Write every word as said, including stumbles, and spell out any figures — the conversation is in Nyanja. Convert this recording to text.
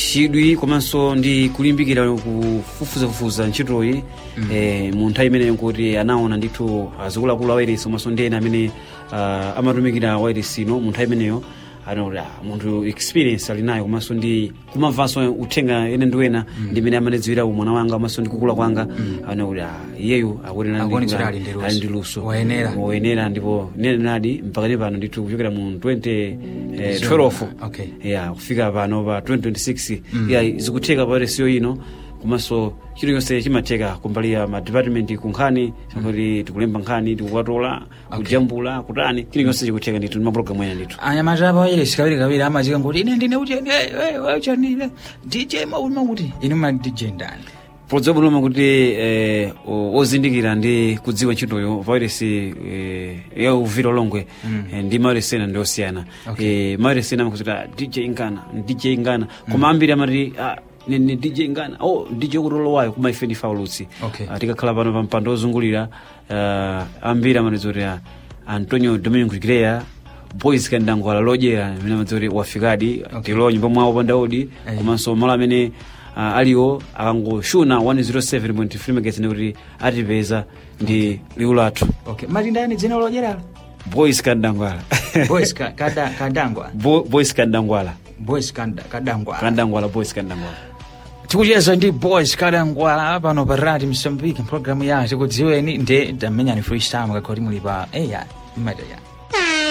chidwi komanso ndi kulimbikira kufufuzafufuza ntchitoyi mm. eh, mu nthawi imeneyo kuti anaona ndithu azikuluakulu a wairesi komanso ndi ena amene uh, amatumikira wairesi ino mu nthawi imeneyo anaona munthu experience ali nayo komanso ndi kumamvanso uthenga ene ndi wena mm. ndi mene amanidziwira mwana wanga komanso ndi kukula kwanga mm. anaona iyeyu akuonera ali ndi luso woyenera ndipo nenadi mpaka pano ndithu kuchokera mu twenty twelve okay. yeah, kufika pano pa twenty twenty-six mm. yeah, zikutheka pa wairesiyo ino komanso chiro yonse chimatheka kumbali ya ma department kunkhani kuti tikulemba nkhani tikukwatola kujambula kutani chiro yonse chikutheka ndithu ma program ena ndithu anyamata pa wairesi kawiri kawiri amazika ngoti ine ndine kuti wewe chanile D J maulima kuti ine ma D J ndani podzobo noma kuti eh ozindikira ndi kudziwa ntchitoyo wairesi eh ya uviro longwe mm. eh, ndi wairesi ena ndi osiyana okay. eh wairesi ena amakuzuta D J Ngana D J Ngana mm. koma ambiri amati ah, ni, ni D J Ngana oh D J kutolo wayo kuma ife ndi faulutsi okay. atikakhala pano pa mpando ozungulira uh, ambiri amanidzoti Antonio Domingo Greya boys kandangwala lojera mina madzori wafikadi okay. tilo nyimbo mwawo pandaudi hey. komanso malo amene uh, aliwo akangoshuna one oh seven point three megahertz kuti atipeza ndi okay. liwu lathu okay mali ndani dzina lojera boys kandangwala boys ka, kada kadangwa Bo, boys kandangwala boys kanda kadangwala kandangwala boys kandangwala tikucheza ndi boys kadangwala pano pa Radio Msambiki programu ya tikudziweni ndi ndamenya ni freestyle ngakoti muli pa eya imata ya